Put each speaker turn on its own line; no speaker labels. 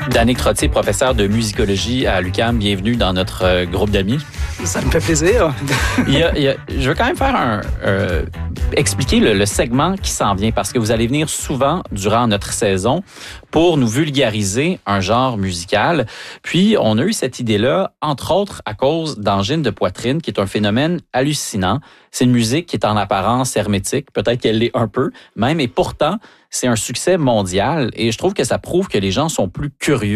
Danick Trottier, professeur de musicologie à l'UQAM, bienvenue dans notre groupe d'amis.
Ça me fait plaisir.
Je veux quand même faire expliquer le segment qui s'en vient parce que vous allez venir souvent durant notre saison pour nous vulgariser un genre musical. Puis, on a eu cette idée-là, entre autres, à cause d'angine de poitrine, qui est un phénomène hallucinant. C'est une musique qui est en apparence hermétique, peut-être qu'elle l'est un peu même, et pourtant, c'est un succès mondial. Et je trouve que ça prouve que les gens sont plus curieux